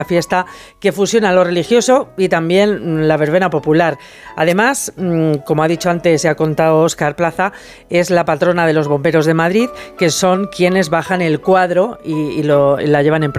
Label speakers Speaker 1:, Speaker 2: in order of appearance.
Speaker 1: fiesta que fusiona lo religioso y también la verbena popular. Además, como ha dicho antes y ha contado Óscar Plaza, es la patrona de los bomberos de Madrid, que son quienes bajan el cuadro y la llevan en